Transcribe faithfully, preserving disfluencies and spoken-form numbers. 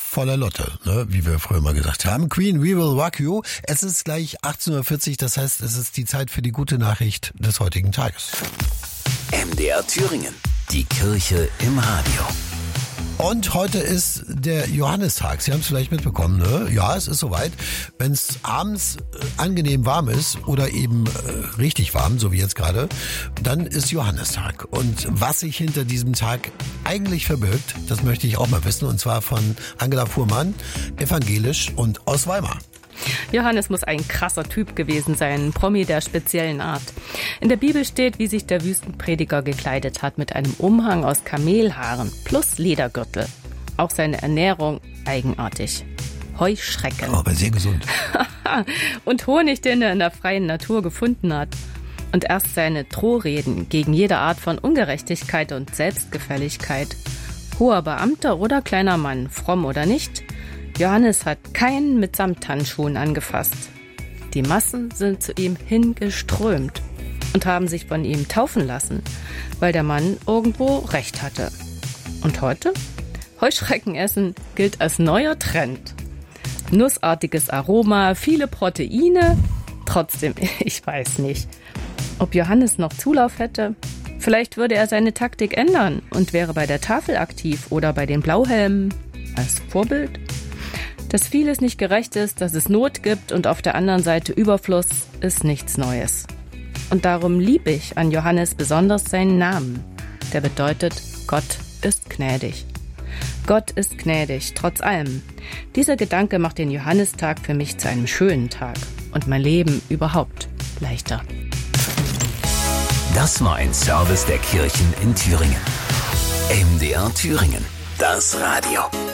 voller Lotte, ne? Wie wir früher mal gesagt haben. Queen, we will rock you. Es ist gleich achtzehn Uhr vierzig, das heißt, es ist die Zeit für die gute Nachricht des heutigen Tages. M D R Thüringen, die Kirche im Radio. Und heute ist der Johannistag. Sie haben es vielleicht mitbekommen, ne? Ja, es ist soweit. Wenn es abends äh, angenehm warm ist oder eben äh, richtig warm, so wie jetzt gerade, dann ist Johannistag. Und was sich hinter diesem Tag eigentlich verbirgt, das möchte ich auch mal wissen. Und zwar von Angela Fuhrmann, evangelisch und aus Weimar. Johannes muss ein krasser Typ gewesen sein, ein Promi der speziellen Art. In der Bibel steht, wie sich der Wüstenprediger gekleidet hat, mit einem Umhang aus Kamelhaaren plus Ledergürtel. Auch seine Ernährung eigenartig. Heuschrecken. Aber sehr gesund. Und Honig, den er in der freien Natur gefunden hat. Und erst seine Drohreden gegen jede Art von Ungerechtigkeit und Selbstgefälligkeit. Hoher Beamter oder kleiner Mann, fromm oder nicht, Johannes hat keinen mit Samthandschuhen angefasst. Die Massen sind zu ihm hingeströmt und haben sich von ihm taufen lassen, weil der Mann irgendwo recht hatte. Und heute? Heuschreckenessen gilt als neuer Trend. Nussartiges Aroma, viele Proteine. Trotzdem, ich weiß nicht, ob Johannes noch Zulauf hätte. Vielleicht würde er seine Taktik ändern und wäre bei der Tafel aktiv oder bei den Blauhelmen als Vorbild. Dass vieles nicht gerecht ist, dass es Not gibt und auf der anderen Seite Überfluss, ist nichts Neues. Und darum liebe ich an Johannes besonders seinen Namen. Der bedeutet, Gott ist gnädig. Gott ist gnädig, trotz allem. Dieser Gedanke macht den Johannistag für mich zu einem schönen Tag und mein Leben überhaupt leichter. Das war ein Service der Kirchen in Thüringen. M D R Thüringen, das Radio.